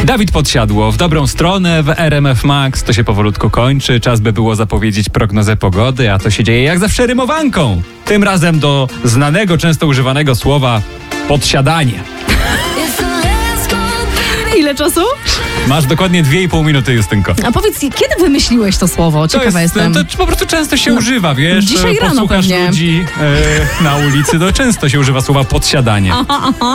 Dawid Podsiadło w dobrą stronę w RMF Max. To się powolutku kończy. Czas by było zapowiedzieć prognozę pogody, a to się dzieje jak zawsze rymowanką. Tym razem do znanego, często używanego słowa podsiadanie. Ile czasu? Masz dokładnie 2,5 minuty, Justynko. A powiedz, kiedy wymyśliłeś to słowo? Ciekawa jestem. To po prostu często się używa, wiesz? Dzisiaj rano Posłuchasz pewnie. ludzi na ulicy, to często się używa słowa podsiadanie. Aha.